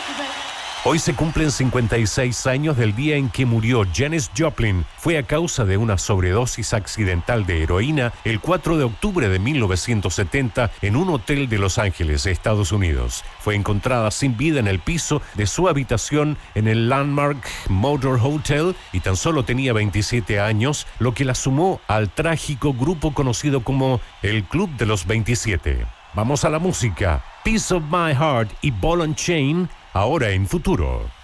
Hoy se cumplen 56 años del día en que murió Janis Joplin. Fue a causa de una sobredosis accidental de heroína el 4 de octubre de 1970 en un hotel de Los Ángeles, Estados Unidos. Fue encontrada sin vida en el piso de su habitación en el Landmark Motor Hotel y tan solo tenía 27 años, lo que la sumó al trágico grupo conocido como el Club de los 27. Vamos a la música. Piece of My Heart y Ball and Chain, ahora en Futuro.